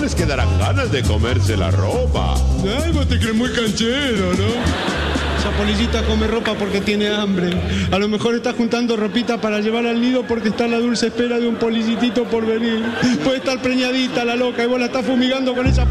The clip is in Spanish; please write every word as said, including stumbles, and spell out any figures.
les quedarán ganas de comerse la ropa. Ay, vos te crees muy canchero, ¿no? Esa polillita come ropa porque tiene hambre. A lo mejor está juntando ropita para llevar al nido porque está a la dulce espera de un polillitito por venir. Puede estar preñadita la loca y vos la estás fumigando con esa